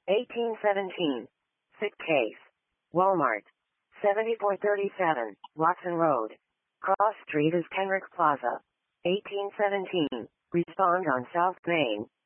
1817. Sick case. Walmart. 7437, Watson Road. Cross Street is Kenrick Plaza. 1817. Respond on South Main.